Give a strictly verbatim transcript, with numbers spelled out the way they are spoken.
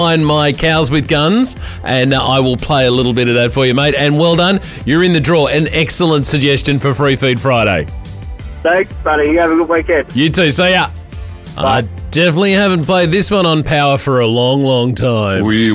Find My Cows with Guns, and uh, I will play a little bit of that for you, mate. And well done. You're in the draw. An excellent suggestion for Free Feed Friday. Thanks, buddy. You have a good weekend. You too. See ya. Bye. I definitely haven't played this one on Power for a long, long time. We